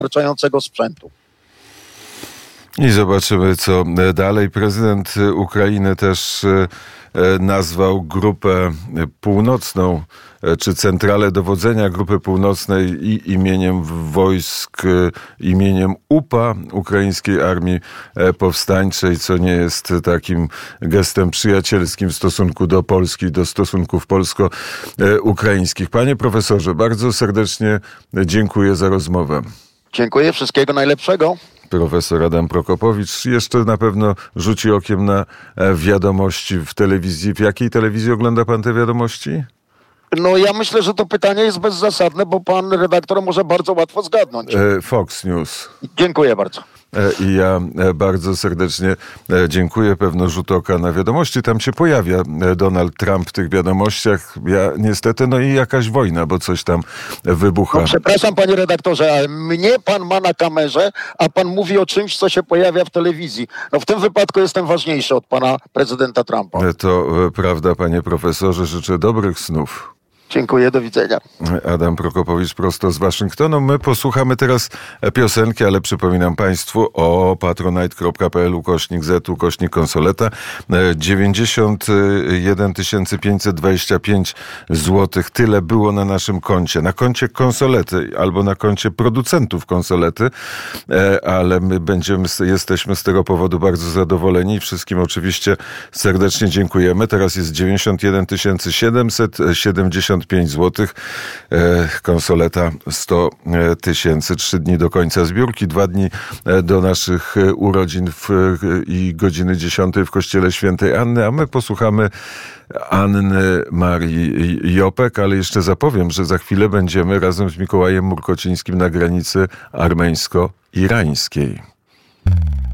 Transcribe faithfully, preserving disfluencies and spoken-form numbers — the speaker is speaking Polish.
wystarczającego sprzętu. I zobaczymy, co dalej. Prezydent Ukrainy też nazwał Grupę Północną, czy centralę dowodzenia Grupy Północnej i imieniem wojsk, imieniem U P A, Ukraińskiej Armii Powstańczej, co nie jest takim gestem przyjacielskim w stosunku do Polski, do stosunków polsko-ukraińskich. Panie profesorze, bardzo serdecznie dziękuję za rozmowę. Dziękuję, wszystkiego najlepszego. Profesor Adam Prokopowicz jeszcze na pewno rzuci okiem na wiadomości w telewizji. W jakiej telewizji ogląda pan te wiadomości? No ja myślę, że to pytanie jest bezzasadne, bo pan redaktor może bardzo łatwo zgadnąć. Fox News. Dziękuję bardzo. I ja bardzo serdecznie dziękuję. Pewno rzut oka na wiadomości. Tam się pojawia Donald Trump w tych wiadomościach. Ja niestety, no i jakaś wojna, bo coś tam wybucha. No, przepraszam, panie redaktorze, ale mnie pan ma na kamerze, a pan mówi o czymś, co się pojawia w telewizji. No w tym wypadku jestem ważniejszy od pana prezydenta Trumpa. To prawda, panie profesorze. Życzę dobrych snów. Dziękuję, do widzenia. Adam Prokopowicz prosto z Waszyngtonu. My posłuchamy teraz piosenki, ale przypominam Państwu o patronite.pl ukośnik Z, ukośnik konsoleta. dziewięćdziesiąt jeden tysięcy pięćset dwadzieścia pięć złotych. Tyle było na naszym koncie. Na koncie konsolety albo na koncie producentów konsolety, ale my będziemy, jesteśmy z tego powodu bardzo zadowoleni. Wszystkim oczywiście serdecznie dziękujemy. Teraz jest dziewięćdziesiąt jeden tysięcy siedemset siedemdziesiąt pięć złotych. Konsoleta sto tysięcy. Trzy dni do końca zbiórki, dwa dni do naszych urodzin w, i godziny dziesiątej w Kościele Świętej Anny, a my posłuchamy Anny Marii Jopek, ale jeszcze zapowiem, że za chwilę będziemy razem z Mikołajem Murkocińskim na granicy armeńsko-irańskiej.